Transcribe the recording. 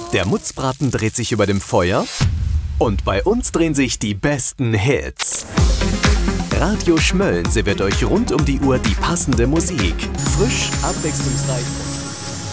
Der Mutzbraten dreht sich über dem Feuer und bei uns drehen sich die besten Hits. Radio Schmölln serviert euch rund um die Uhr die passende Musik. Frisch, abwechslungsreich.